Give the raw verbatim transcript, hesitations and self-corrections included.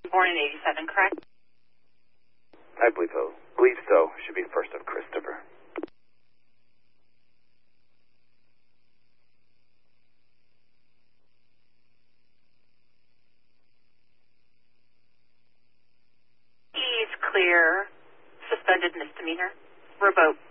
Born in eighty-seven, correct? I believe so. Believe so. Should be first of Christopher. He's clear. Suspended misdemeanor. Revoked.